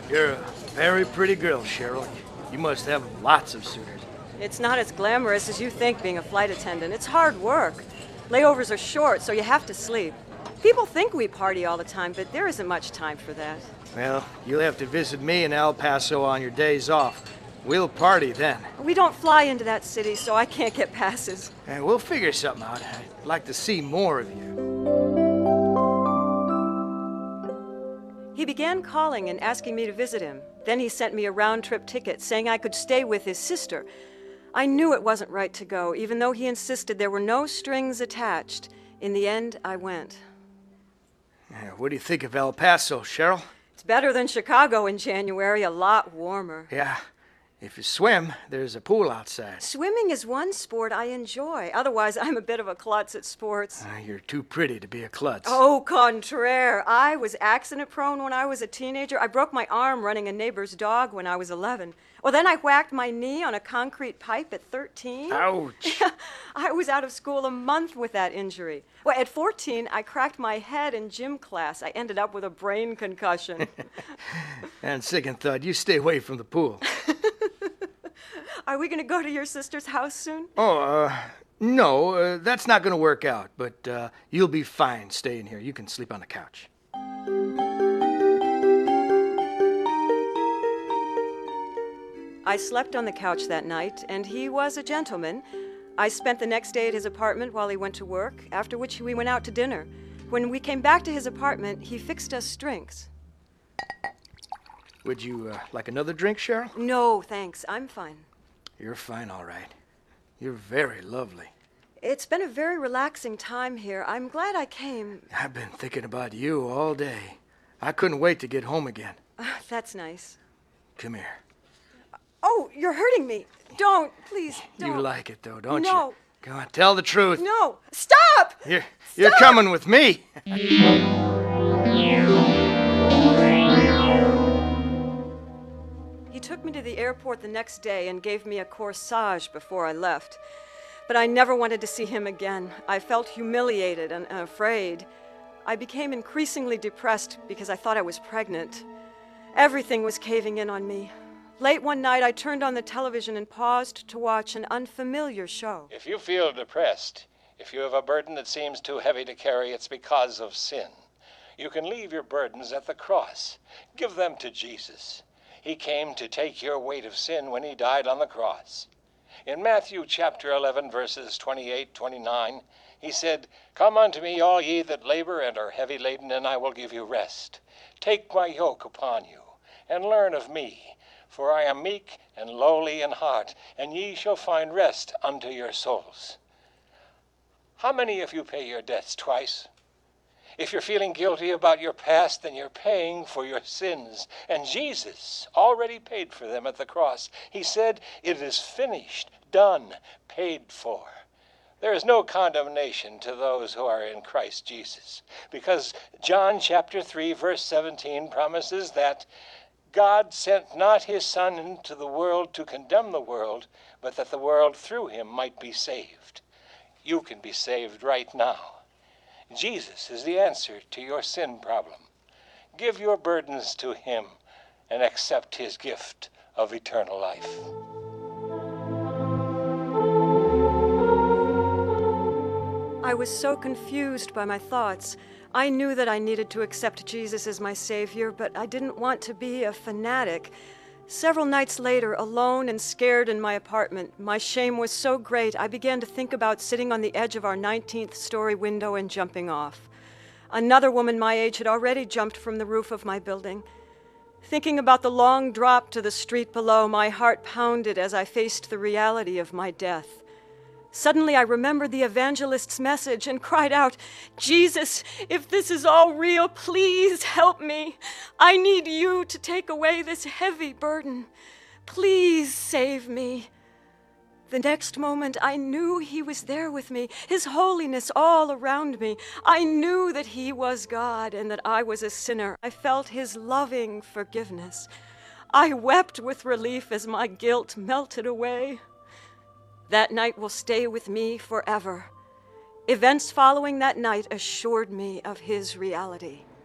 You're a very pretty girl, Cheryl. You must have lots of suitors. It's not as glamorous as you think being a flight attendant. It's hard work. Layovers are short, so you have to sleep. People think we party all the time, but there isn't much time for that. Well, you'll have to visit me in El Paso on your days off. We'll party then. We don't fly into that city, so I can't get passes. And we'll figure something out. I'd like to see more of you. He began calling and asking me to visit him. Then he sent me a round-trip ticket saying I could stay with his sister. I knew it wasn't right to go, even though he insisted there were no strings attached. In the end, I went. What do you think of El Paso, Cheryl? It's better than Chicago in January, a lot warmer. Yeah. If you swim, there's a pool outside. Swimming is one sport I enjoy. Otherwise, I'm a bit of a klutz at sports. You're too pretty to be a klutz. Au contraire. I was accident-prone when I was a teenager. I broke my arm running a neighbor's dog when I was 11. Well, then I whacked my knee on a concrete pipe at 13. Ouch. I was out of school a month with that injury. Well, at 14, I cracked my head in gym class. I ended up with a brain concussion. And second thought, you stay away from the pool. Are we going to go to your sister's house soon? No, that's not going to work out, but you'll be fine staying here. You can sleep on the couch. I slept on the couch that night, and he was a gentleman. I spent the next day at his apartment while he went to work, after which we went out to dinner. When we came back to his apartment, he fixed us drinks. Would you like another drink, Cheryl? No, thanks. I'm fine. You're fine, all right. You're very lovely. It's been a very relaxing time here. I'm glad I came. I've been thinking about you all day. I couldn't wait to get home again. That's nice. Come here. Oh, you're hurting me. Don't, please, don't. You like it, though, don't No. you? Come on, tell the truth. No. Stop! You're coming with me. He took me to the airport the next day and gave me a corsage before I left. But I never wanted to see him again. I felt humiliated and afraid. I became increasingly depressed because I thought I was pregnant. Everything was caving in on me. Late one night, I turned on the television and paused to watch an unfamiliar show. If you feel depressed, if you have a burden that seems too heavy to carry, it's because of sin. You can leave your burdens at the cross. Give them to Jesus. He came to take your weight of sin when he died on the cross. In Matthew chapter 11, verses 28, 29, he said, "Come unto me, all ye that labor and are heavy laden, and I will give you rest. Take my yoke upon you, and learn of me, for I am meek and lowly in heart, and ye shall find rest unto your souls." How many of you pay your debts twice? If you're feeling guilty about your past, then you're paying for your sins. And Jesus already paid for them at the cross. He said, "It is finished, done, paid for." There is no condemnation to those who are in Christ Jesus, because John chapter 3, verse 17 promises that God sent not his Son into the world to condemn the world, but that the world through him might be saved. You can be saved right now. Jesus is the answer to your sin problem. Give your burdens to him and accept his gift of eternal life. I was so confused by my thoughts. I knew that I needed to accept Jesus as my Savior, but I didn't want to be a fanatic. Several nights later, alone and scared in my apartment, my shame was so great I began to think about sitting on the edge of our 19th story window and jumping off. Another woman my age had already jumped from the roof of my building. Thinking about the long drop to the street below, my heart pounded as I faced the reality of my death. Suddenly I remembered the evangelist's message and cried out, "Jesus, if this is all real, please help me. I need you to take away this heavy burden. Please save me." The next moment I knew he was there with me, his holiness all around me. I knew that he was God and that I was a sinner. I felt his loving forgiveness. I wept with relief as my guilt melted away. That night will stay with me forever. Events following that night assured me of his reality.